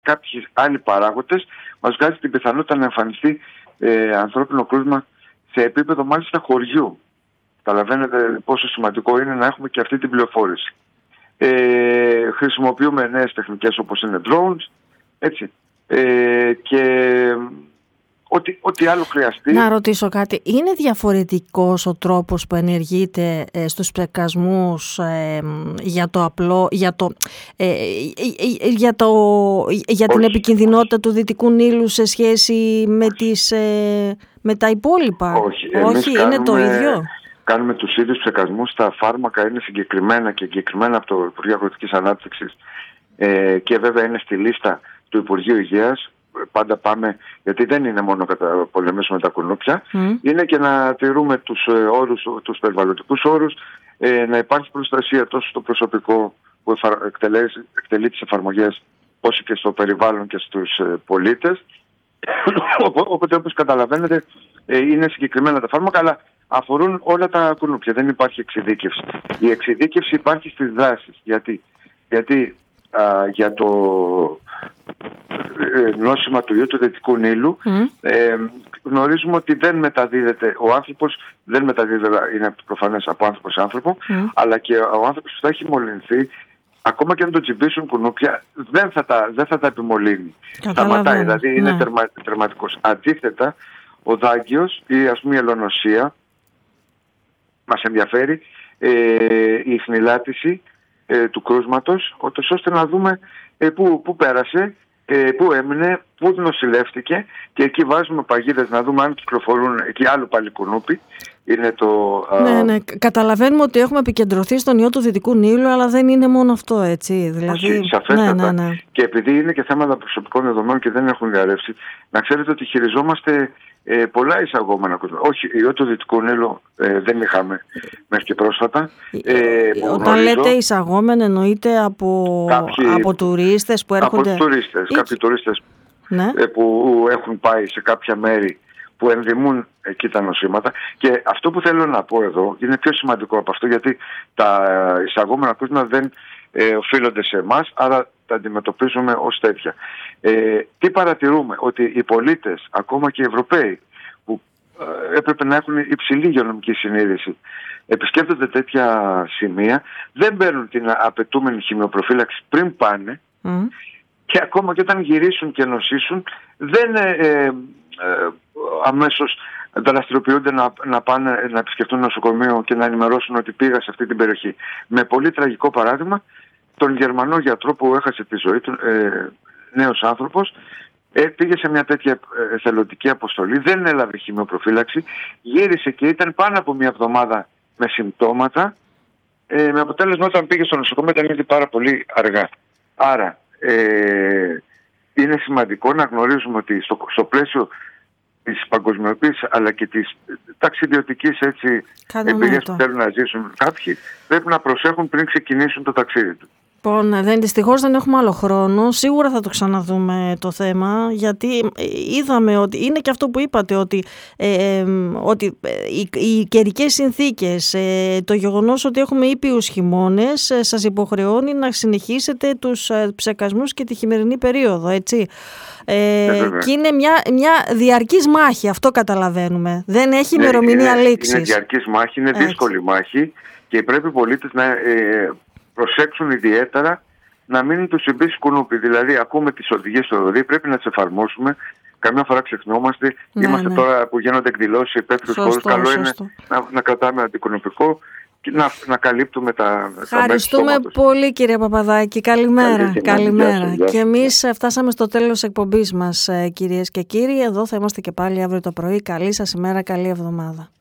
κάποιοι άλλοι παράγοντες, μας βγάζει την πιθανότητα να εμφανιστεί ανθρώπινο κρούσμα σε επίπεδο μάλιστα χωριού. Καταλαβαίνετε πόσο σημαντικό είναι να έχουμε και αυτή την πληροφόρηση. Χρησιμοποιούμε νέες τεχνικές όπως είναι drones, έτσι, και ό,τι άλλο χρειαστεί. Να ρωτήσω κάτι. Είναι διαφορετικός ο τρόπος που ενεργείται στους ψεκασμούς για την επικινδυνότητα του Δυτικού Νείλου σε σχέση με τα υπόλοιπα? Όχι, είναι το ίδιο. Κάνουμε τους ίδιους ψεκασμούς. Τα φάρμακα είναι συγκεκριμένα από το Υπουργείο Αγροτικής Ανάπτυξης και βέβαια είναι στη λίστα του Υπουργείου Υγείας. Πάντα πάμε, γιατί δεν είναι μόνο να πολεμήσουμε τα κουνούπια, είναι και να τηρούμε τους περιβαλλοντικούς όρους, να υπάρχει προστασία τόσο στο προσωπικό που εκτελεί τις εφαρμογές, όσο και στο περιβάλλον και στους πολίτες. Οπότε, όπως καταλαβαίνετε, είναι συγκεκριμένα τα φάρμακα, αλλά αφορούν όλα τα κουνούπια. Δεν υπάρχει εξειδίκευση. Η εξειδίκευση υπάρχει στις δράσεις. Γιατί για το νόσημα του ιού του Δυτικού Νείλου γνωρίζουμε ότι δεν μεταδίδεται, ο άνθρωπος δεν μεταδίδεται, είναι προφανές, από άνθρωπο σε άνθρωπο, αλλά και ο άνθρωπος που θα έχει μολυνθεί, ακόμα και αν το τσιμπήσουν κουνούπια, δεν θα τα επιμολύνει. Σταματάει, δηλαδή είναι τερματικός. Αντίθετα, ο δάγκιος ή ας πούμε η ελονοσία, μας ενδιαφέρει η χνηλάτιση του κρούσματος, ώστε να δούμε πού πέρασε, πού έμεινε, πού νοσηλεύτηκε, και εκεί βάζουμε παγίδες να δούμε αν κυκλοφορούν εκεί άλλο πάλι κουνούπι. Είναι Ναι. Καταλαβαίνουμε ότι έχουμε επικεντρωθεί στον ιό του Δυτικού Νείλου, αλλά δεν είναι μόνο αυτό, έτσι. Δηλαδή... Σαφέστατα. Ναι. Και επειδή είναι και θέματα προσωπικών δεδομένων και δεν έχουν διαρρεύσει, να ξέρετε ότι χειριζόμαστε πολλά εισαγόμενα κρούσματα. Όχι, ιό του Δυτικού Νείλου δεν είχαμε μέχρι και πρόσφατα. Όταν λέτε εισαγόμενα, εννοείται από τουρίστες που έρχονται? Από τουρίστες. Κάποιοι τουρίστες που έχουν πάει σε κάποια μέρη που ενδημούν εκεί τα νοσήματα. Και αυτό που θέλω να πω εδώ είναι πιο σημαντικό από αυτό, γιατί τα εισαγόμενα κρούσματα δεν οφείλονται σε εμάς, άρα τα αντιμετωπίζουμε ως τέτοια. Τι παρατηρούμε? Ότι οι πολίτες, ακόμα και οι Ευρωπαίοι, που έπρεπε να έχουν υψηλή υγειονομική συνείδηση, επισκέπτονται τέτοια σημεία, δεν παίρνουν την απαιτούμενη χημειοπροφύλαξη πριν πάνε, και ακόμα και όταν γυρίσουν και νοσήσουν, δεν αμέσως δραστηριοποιούνται να πάνε να επισκεφτούν νοσοκομείο και να ενημερώσουν ότι πήγα σε αυτή την περιοχή. Με πολύ τραγικό παράδειγμα, τον Γερμανό γιατρό που έχασε τη ζωή του, νέος άνθρωπος, πήγε σε μια τέτοια εθελοντική αποστολή, δεν έλαβε χημειοπροφύλαξη, γύρισε και ήταν πάνω από μια εβδομάδα με συμπτώματα, με αποτέλεσμα όταν πήγε στο νοσοκομείο ήταν ήδη πάρα πολύ αργά. Άρα είναι σημαντικό να γνωρίζουμε ότι στο πλαίσιο της παγκοσμιοποίησης, αλλά και της ταξιδιωτικής εμπειρίας που θέλουν να ζήσουν κάποιοι, πρέπει να προσέχουν πριν ξεκινήσουν το ταξίδι του. Λοιπόν, δυστυχώς δεν έχουμε άλλο χρόνο. Σίγουρα θα το ξαναδούμε το θέμα, γιατί είδαμε ότι είναι και αυτό που είπατε, ότι οι καιρικές συνθήκες, το γεγονός ότι έχουμε ήπιους χειμώνες σας υποχρεώνει να συνεχίσετε τους ψεκασμούς και τη χειμερινή περίοδο, έτσι. Και είναι μια διαρκής μάχη, αυτό καταλαβαίνουμε. Δεν έχει ημερομηνία λήξης. Είναι διαρκής μάχη, είναι δύσκολη μάχη, και πρέπει οι πολίτες να προσέξουν ιδιαίτερα να μην τους συμπήσει κουνούπι. Δηλαδή, ακούμε τις οδηγίες του ΟΔΗ, πρέπει να τις εφαρμόσουμε. Καμιά φορά ξεχνόμαστε. Είμαστε τώρα που γίνονται εκδηλώσεις σε υπαίθριους χώρους. Καλό είναι να κρατάμε αντικουνουπικό και να καλύπτουμε τα Ευχαριστούμε πολύ, κύριε Παπαδάκη. Καλημέρα. Και εμείς φτάσαμε στο τέλος της εκπομπής μας, κυρίες και κύριοι. Εδώ θα είμαστε και πάλι αύριο το πρωί. Καλή σας ημέρα, καλή εβδομάδα.